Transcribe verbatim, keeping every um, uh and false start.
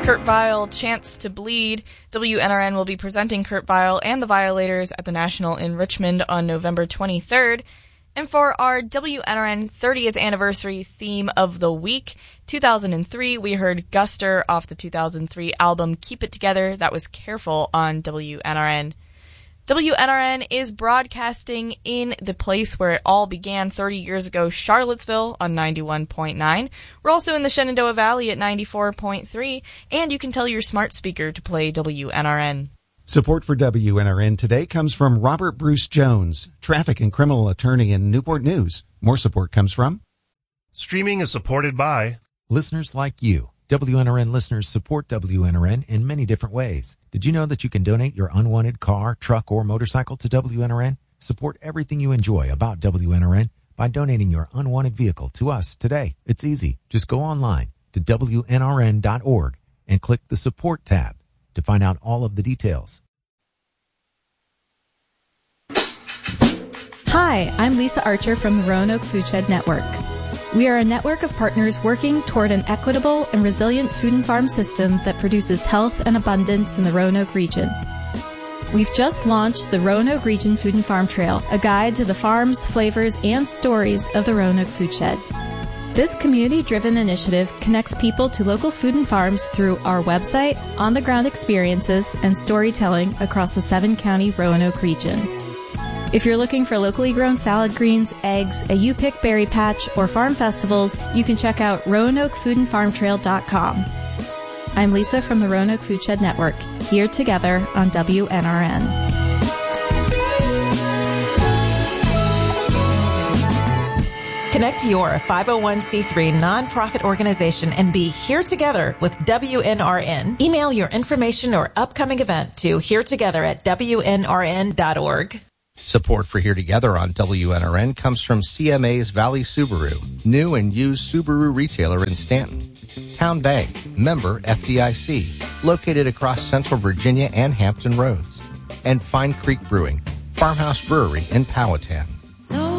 Kurt Vile, Chance to Bleed. W N R N will be presenting Kurt Vile and the Violators at the National in Richmond on November twenty-third. And for our W N R N thirtieth anniversary theme of the week, two thousand three, we heard Guster off the two thousand three album Keep It Together. That was Careful on W N R N. W N R N is broadcasting in the place where it all began thirty years ago, Charlottesville on ninety-one point nine. We're also in the Shenandoah Valley at ninety-four point three, and you can tell your smart speaker to play W N R N. Support for W N R N today comes from Robert Bruce Jones, traffic and criminal attorney in Newport News. More support comes from... Streaming is supported by... listeners like you. W N R N listeners support W N R N in many different ways. Did you know that you can donate your unwanted car, truck, or motorcycle to W N R N? Support everything you enjoy about W N R N by donating your unwanted vehicle to us today. It's easy. Just go online to W N R N dot org and click the Support tab to find out all of the details. Hi, I'm Lisa Archer from the Roanoke Foodshed Network. We are a network of partners working toward an equitable and resilient food and farm system that produces health and abundance in the Roanoke region. We've just launched the Roanoke Region Food and Farm Trail, a guide to the farms, flavors, and stories of the Roanoke Foodshed. This community-driven initiative connects people to local food and farms through our website, on-the-ground experiences, and storytelling across the seven-county Roanoke region. If you're looking for locally grown salad greens, eggs, a U-Pick berry patch, or farm festivals, you can check out roanoke food and farm trail dot com. I'm Lisa from the Roanoke Foodshed Network, here together on W N R N. Connect your five oh one c three nonprofit organization and be here together with W N R N. Email your information or upcoming event to here together at W N R N dot org. Support for Here Together on W N R N comes from C M A's Valley Subaru, new and used Subaru retailer in Stanton. Town Bank, member F D I C, located across Central Virginia and Hampton Roads. And Fine Creek Brewing, Farmhouse Brewery in Powhatan.